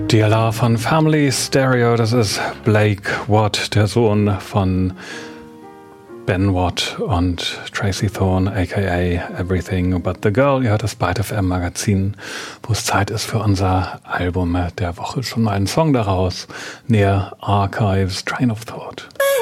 DLR von Family Stereo, das ist Blake Watt, der Sohn von Ben Watt und Tracy Thorn, aka Everything But The Girl. Ihr hört das Byte FM Magazin, wo es Zeit ist für unser Album der Woche. Schon mal ein Song daraus, Near Archives, Train of Thought.